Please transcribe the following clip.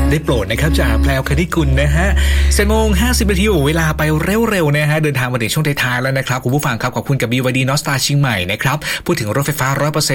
ได้โปรดนะครับจากแพรวคณิกุลนะฮะ7:50 นาทีเวลาไปเร็วๆนะฮะเดินทางมาถึงช่วงท้ายๆแล้วนะครับคุณผู้ฟังครับขอบคุณกับ BYD Nostalgia เชียงใหม่นะครับพูดถึงรถไฟฟ้า 100%